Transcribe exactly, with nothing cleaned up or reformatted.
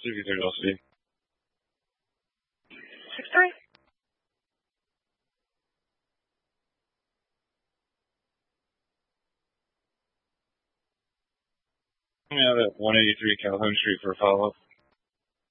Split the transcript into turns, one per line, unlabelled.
fifty-third L C.
six three.
Yeah, that one eighty-three Calhoun Street for a follow-up.